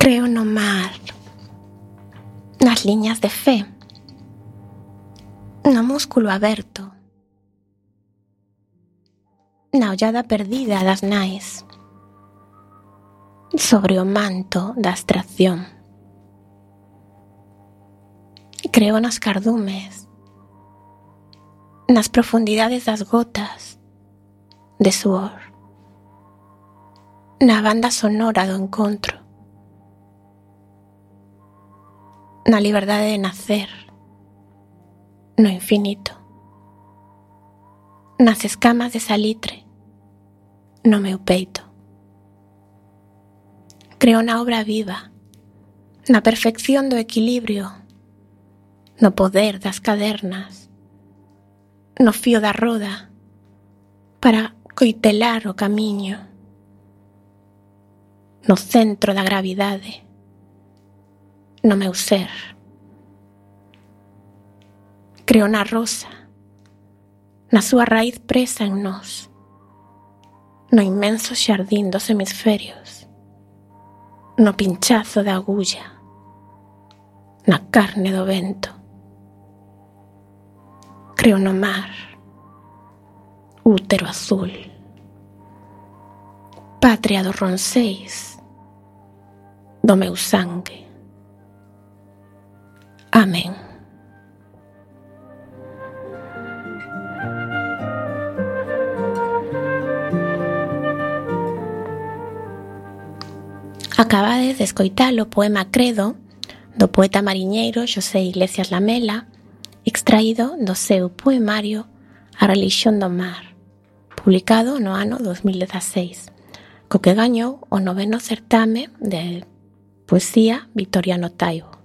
Creo no mar, nas liñas de fe, no músculo aberto, na ollada perdida das nais, sobre o manto da abstracción. Creo nos cardumes, nas profundidades das gotas de suor, na banda sonora do encontro, na liberdade de nacer, no infinito, nas escamas de salitre, no meu peito. Creo na obra viva, na perfección do equilibrio, no poder das cadernas, no fío da roda para coitelar o camiño, no centro da gravidade, no meu ser. Creo na rosa, na súa raíz presa en nós, no inmenso xardín dos hemisferios, no pinchazo da agulla, na carne do vento. Creo no mar, útero azul, patria dos ronceis, do meu sangue. Amén. Acabades de escoitar o poema Credo do poeta mariñeiro Xosé Iglesias Lamela, extraído do seu poemario A relixión do mar, publicado no ano 2016, co que gañou o 9º certame de poesía Vitoriano Taibo.